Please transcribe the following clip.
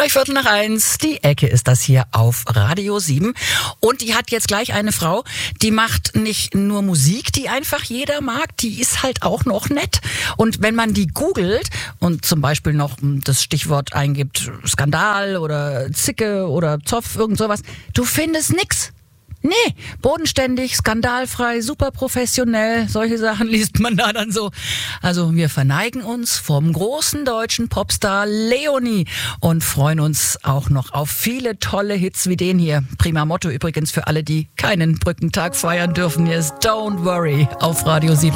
Gleich 1:15, die Ecke ist das hier auf Radio 7. Und die hat jetzt gleich eine Frau, die macht nicht nur Musik, die einfach jeder mag, die ist halt auch noch nett. Und wenn man die googelt und zum Beispiel noch das Stichwort eingibt, Skandal oder Zicke oder Zoff, irgend sowas, du findest nix. Nee, bodenständig, skandalfrei, super professionell, solche Sachen liest man da dann so. Also wir verneigen uns vom großen deutschen Popstar Leonie und freuen uns auch noch auf viele tolle Hits wie den hier. Prima Motto übrigens für alle, die keinen Brückentag feiern dürfen. Hier ist Don't Worry auf Radio 7.